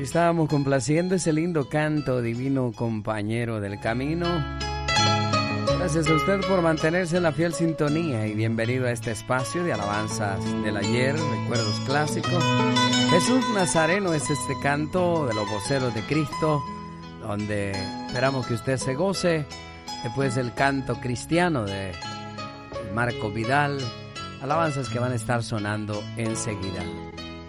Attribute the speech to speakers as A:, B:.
A: estábamos complaciendo ese lindo canto, divino compañero del camino. Gracias a usted por mantenerse en la fiel sintonía y bienvenido a este espacio de alabanzas del ayer, recuerdos clásicos. Jesús Nazareno es este canto de los voceros de Cristo, donde esperamos que usted se goce. Después el canto cristiano de Marco Vidal, alabanzas que van a estar sonando enseguida.